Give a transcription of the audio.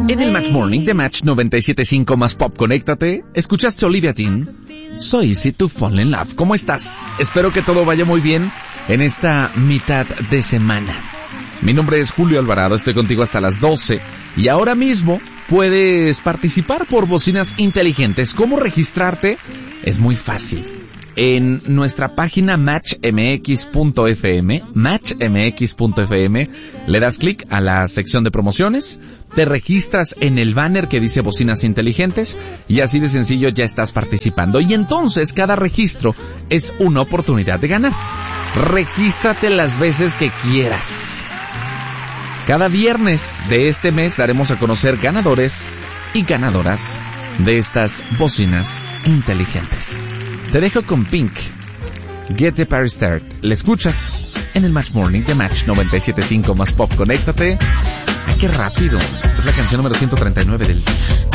En el Match Morning de Match 97.5 más Pop, conéctate. ¿Escuchaste Olivia Dean? So Easy to Fall in Love. ¿Cómo estás? Espero que todo vaya muy bien en esta mitad de semana. Mi nombre es Julio Alvarado, estoy contigo hasta las 12 y ahora mismo puedes participar por bocinas inteligentes. ¿Cómo registrarte? Es muy fácil. En nuestra página matchmx.fm, le das clic a la sección de promociones, te registras en el banner que dice bocinas inteligentes y así de sencillo ya estás participando. Y entonces cada registro es una oportunidad de ganar. Regístrate las veces que quieras. Cada viernes de este mes daremos a conocer ganadores y ganadoras de estas bocinas inteligentes. Te dejo con Pink, Get the Party Started. Le escuchas en el Match Morning de Match 97.5 más Pop. Conéctate. ¡Ay, qué rápido! Es la canción número 139 del día.